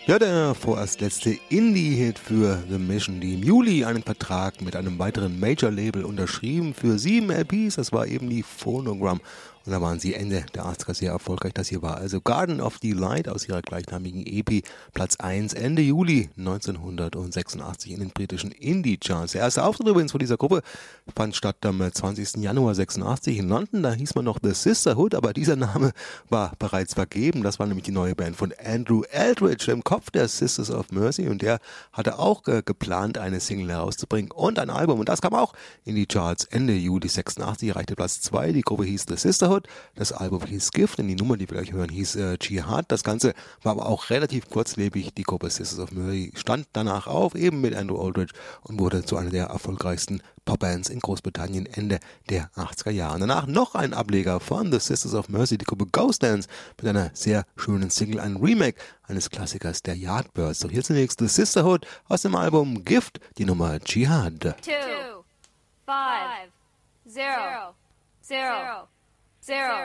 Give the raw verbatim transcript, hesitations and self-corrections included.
Ja, der vorerst letzte Indie-Hit für The Mission, die im Juli einen Vertrag mit einem weiteren Major-Label unterschrieben für sieben L Ps. Das war eben die Phonogram. Und da waren sie Ende der achtziger sehr erfolgreich. Das hier war also Garden of Delight aus ihrer gleichnamigen E P, Platz eins, Ende Juli neunzehnhundertsechsundachtzig in den britischen Indie-Charts. Der erste Auftritt übrigens von dieser Gruppe fand statt am zwanzigsten Januar sechsundachtzig in London. Da hieß man noch The Sisterhood, aber dieser Name war bereits vergeben. Das war nämlich die neue Band von Andrew Eldridge, im Kopf der Sisters of Mercy. Und der hatte auch äh, geplant, eine Single herauszubringen und ein Album. Und das kam auch in die Charts. Ende Juli sechsundachtzig erreichte Platz zwei. Die Gruppe hieß The Sisterhood. Das Album hieß Gift und die Nummer, die wir gleich hören, hieß äh, Jihad. Das Ganze war aber auch relativ kurzlebig. Die Gruppe Sisters of Mercy stand danach auf, eben mit Andrew Eldridge, und wurde zu einer der erfolgreichsten Popbands in Großbritannien Ende der achtziger Jahre. Danach noch ein Ableger von The Sisters of Mercy, die Gruppe Ghost Dance, mit einer sehr schönen Single, ein Remake eines Klassikers der Yardbirds. Doch hier zunächst The Sisterhood aus dem Album Gift, die Nummer Jihad. Two, five, zero, zero, zero.